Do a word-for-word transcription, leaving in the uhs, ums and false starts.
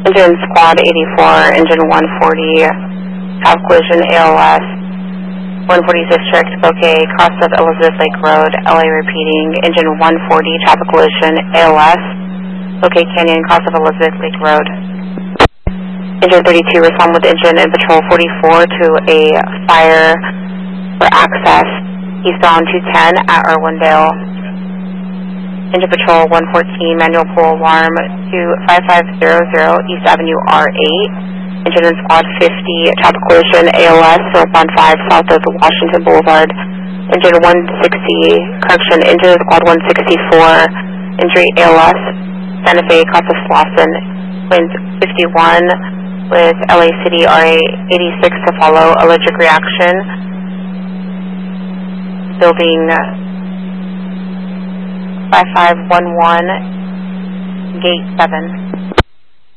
Engine Squad eighty-four, Engine one forty, Top Collision A L S, one forty District, Bouquet, cross of Elizabeth Lake Road, L A repeating, Engine one forty, Top Collision A L S, Bouquet Canyon, cross of Elizabeth Lake Road. Engine thirty-two, respond with engine and patrol forty-four to a fire for access eastbound two ten at Irwindale. Engine patrol one fourteen, manual pull alarm to five five zero zero East Avenue R eight. Engine and squad fifty, top collision A L S, northbound five south of Washington Boulevard. Engine one sixty, correction, engine and squad one sixty-four, injury A L S, Santa Fe, cross of Slauson, winds fifty-one with L A City R A eighty-six to follow, allergic reaction, building five five one one, gate seven.